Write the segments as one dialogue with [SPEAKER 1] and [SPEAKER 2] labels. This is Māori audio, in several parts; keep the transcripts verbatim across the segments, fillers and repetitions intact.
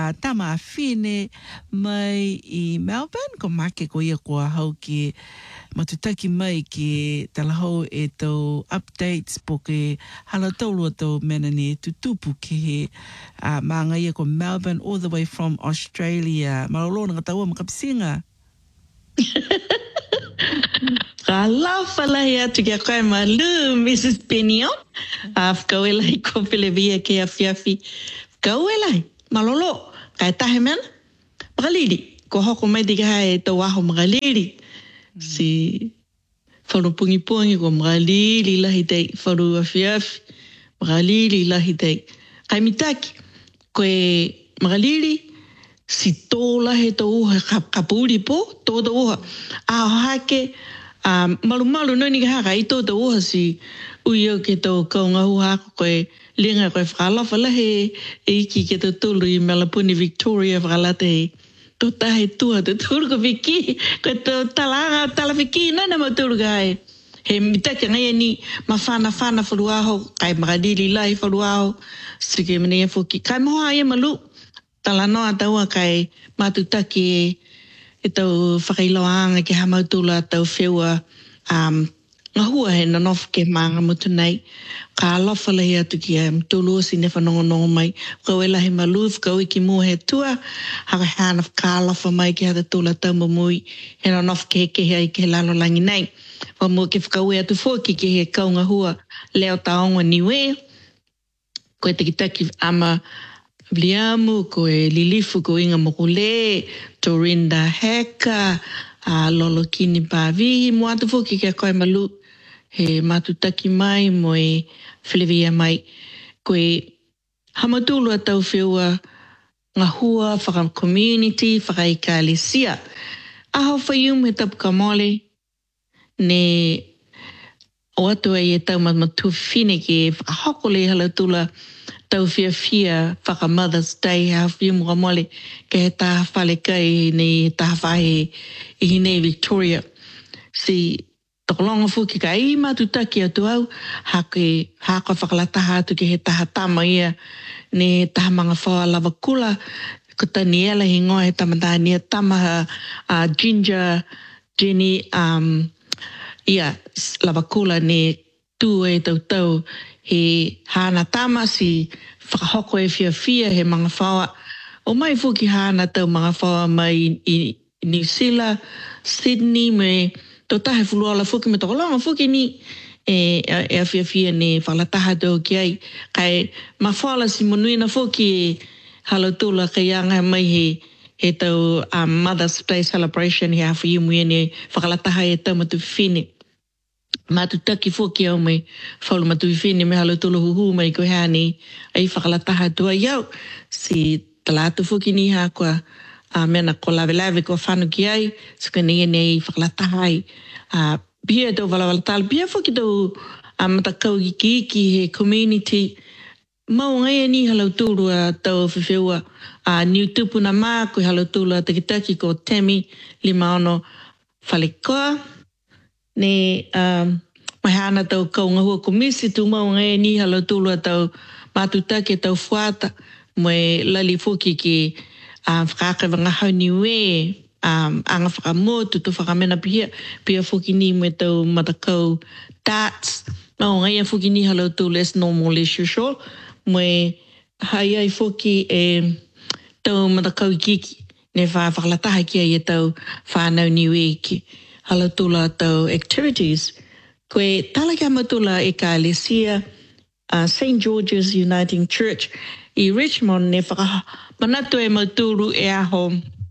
[SPEAKER 1] a tama fine mai i Melbourne ko make ko ia ko hau ki matutaki mai ki talahau e tau updates po ke hala taulua tau mena ni tutupu ke he uh, maanga ia ko Melbourne all the way from Australia. Marolona nga taua makapisinga.
[SPEAKER 2] Ka laufa lahi atu kia koe malu, Missus Penion. Af kau elai ko Pilevia ke a fiafi. Kau elai, malolo, kai tahe mena. Magaliri, ko hoko mai tika hae tau aho magaliri. Si wharu pungi pungi ko magaliri lahi tei, wharu a fiafi, magaliri lahi tei. Kai mitaki, koe magaliri, si tō lahi tau uha kapuri po, tō tau uha. A hake, Um, malu malu no ni haka i tō tau uha si uio ke tau kaunga haka koe linga koe whakalafa lahe e iki ke tau tulu i Malapuni Victoria whakalate he tō tahe tua tō tulu ko wiki koe tō talanga tala wiki nana mau tulu ka hai he mitake ngai ni ma whana whana wharuaho kai makadiri lai wharuaho sike mene e whuki kai moha ia malu tala noa taua kai matutaki e e tau whakailoanga ke hamautula tau whiua um, ngahua he nanof ke maanga mutu nei. Ka alofa lahi atu ki a mtulu si ne whanongonongo mai. Kau e lahi maluf, kau i ki mua he tua. Haka hana ka alofa mai ki hata tula tau mamui. He nanof ke heke hea i ke lalo langi nei. Wa mua ke whakaue atu fōki ke he kau ngahua leo taonga niwe. Koe te kitaki ama Bliamu, ko e Lilifu, ko Inga Mokule, Torinda Heka, a Lolo Kini Pavihi, mo atu fuki kia koe malu, he matutaki mai, mo e Whilewia mai, ko e hamatulu a tau whiua ngā hua, whaka community, whaka ika alesia. Aho whaium he tapu ka mole, ne o atu e tau matu whine ke whakahokole halatula, tau fia fia whaka Mother's Day ha whiu mga mole ke he taha whale kai ni taha whahe i hine Victoria. Si tokolonga fuki ka i matutaki atu au ha ke haka whakalataha atu ke he taha tama ia ni taha mga whaua lava kula ko tani ela hi ngoa he tamataha ni tamaha uh, Ginger, Jenny, um, ia lava kula ni tu e tau tau he hana tama si whakahoko e fia fia he mga whaua. O mai fuki hana tau mga whaua mai i New Zealand, Sydney, me tō tahe fuluala fuki me tokolonga fuki ni e, e a fia fia ni whalataha tau ki ai. Kai ma whaala si monuina fuki e halotula ka ianga mai he, he tau um, Mother's Day celebration he hawhi imu e ni whakalataha e tau matu whine. Matutaki fuki au mai whaulu matu whine me halotula huhu mai ko hea ni ai whakalataha tua iau. Si talatu fuki ni ha kua a mena ko lawe lawe ko whanu ki ai, suka ni nei whakalataha ai. A bia tau walawalatal, bia fuki tau a matakau ki iki he community. Mau ngai ni halotulu a tau whiwheua a New Tupuna mā ko halotulu a takitaki ko Temi lima ono whalekoa. Ne um, mai hana tau kaungahua komisi tu mau ngai ni halotulu a tau matutake tau whuata moe lali fuki ki um, whakaka ngahau niwe um, anga whakamotu tu whakamena pia pia fuki ni me tau matakau darts mau ngai a fuki ni halotulu as normal as usual moe hai ai fuki e tau matakau kiki ne wha whakalataha ki ai e tau whanau niwe ki halotula tau activities. Koe talaka matula e ka alesia uh, Saint George's Uniting Church i Richmond ne whaka manatu e maturu e aho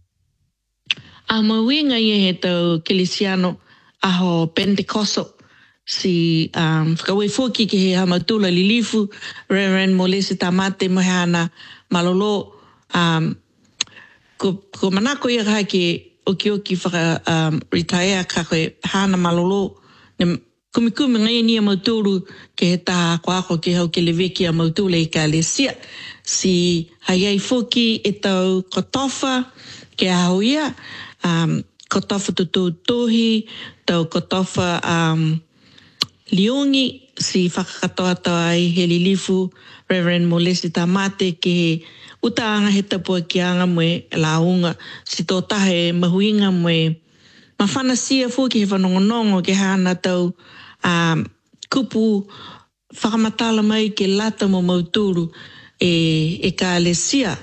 [SPEAKER 2] a mawinga i he tau Kelesiano aho Pentecostal si um, whakawe fuki ke he hamatula lilifu Reverend Molesi Tamate mohana malolo um, ko, ko manako i ha ke oki oki whaka um, retire ka koe hana malolo ne kumikumi ngai ni a mauturu ke he taha ko ako ke hau ke leweki a mautule i ka lesia si hai ai fuki e tau kotofa ke hau ia um, kotofa tutu tohi tau kotofa um, liungi si whakakatoa tau ai he lilifu Reverend Molesi Tamate ke he utaanga he tapua ki anga moe la unga si tō tahe mahuinga moe ma whanasia fuki he whanongonongo ke hana tau um, kupu whakamatala mai ke lata mo mauturu e, e ka alesia.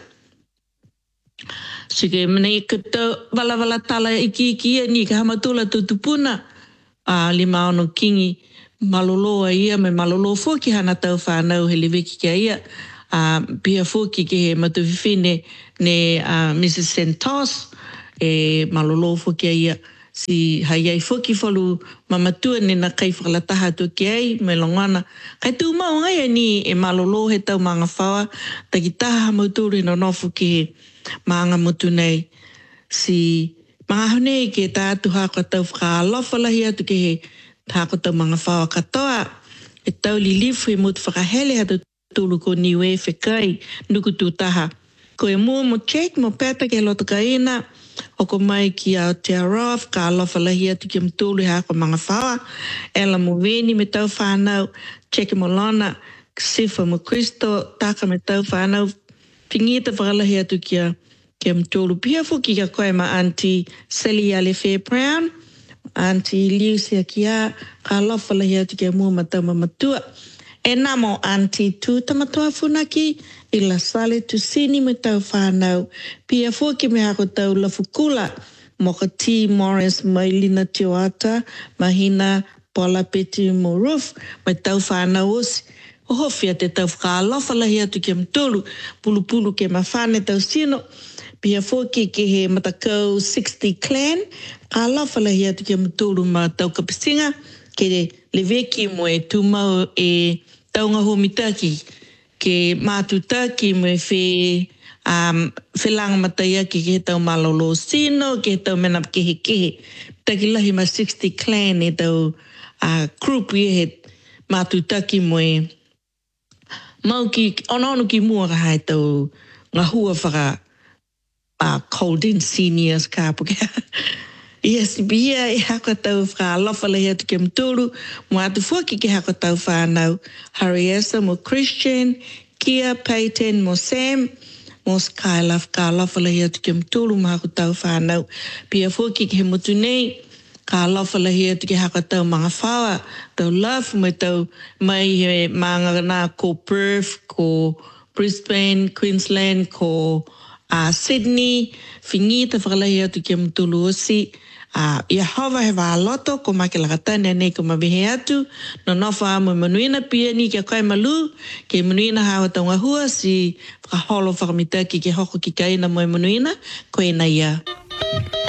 [SPEAKER 2] Sige mena i kata wala wala tala iki iki ia ni ka hamatula tutupuna a lima ono kingi maloloa ia me malolo fuki hana tau whanau he liweki kia ia a pia fuki ke he matuwhiwhine ne uh, Missus Santos e malolo fuki ia si hai ai fuki whalu mamatua ne na kai whakalataha tu ki ai me longana. Kai tū mau ngai ni e malolo he tau mga whawa taki taha hamauturi no nofu ki he maanga mutu nei. Si mga honei ke tātu hako tau whakaalofalahi atu ke he hako tau mga whawa katoa. E tau li lifu e mutu whakahele hatu tulu ko niwe whekai nuku tū taha. Ko e mua mo check mo peta ke loto ka ina. O ko mai ki Aotearoa whakaalofalahi atu ki mtulu hako mga whawa. Ela mo veni me tau whanau. Check mo lona. Sifa mo Kristo. Taka me tau whanau. Pingita whakalahi atu kia kia mtulu pia fuki ka koe ma Auntie Sally Ale Fair Brown, Auntie Liusia kia ka lofalahi atu kia mua matau mamatua. E namo Auntie Tu Tamatoa Funaki i la sale tu sini me tau whanau. Pia fuki me hako tau lafukula mo ka T. Morris Mailina Tioata, Mahina Paula Peti Moruf me tau whanau osi. O hofia te tau whakaalofalahi atu kia mtulu, pulu pulu ke mawhane tau sino. Pia fōki ke he matakau sixty clan, whakaalofalahi atu kia mtulu ma tau kapisinga, ke leweki mo e tūmau e taunga homitaki, ke mātutaki mo e whe, um, whelanga mataiaki ke he tau malolo sino, ke he tau mena kehe kehe. Taki lahi ma sixty clan e tau uh, group e he mātutaki mo e mau ki, ono ono ki mua ka hai tau ngā hua whaka uh, Colden Seniors ka puke. Yes, bia e hako tau whakaalofalahi atu ke mtulu, mo atu fuaki ke hako tau whanau. Hariesa mo Christian, Kia, Peyton, mo Sam, mo Skyla whakaalofalahi atu ke mtulu, mo hako tau whanau. Pia fuaki ke he mutu nei, ka lofalahi atu ke haka tau mga whawa, tau love mai tau mai he mga nā ko Perth, ko Brisbane, Queensland, ko uh, Sydney, whingita whakalahi atu ke mtulu osi. Uh, ia hawa he wāloto, ko make lakatane nei ko mabihe atu, no nofa amu manuina pia ni kia kai malu, ke manuina hawa tau ngahua si whakaholo whakamitaki ke hoko ki kaina mo manuina, ko e na ia.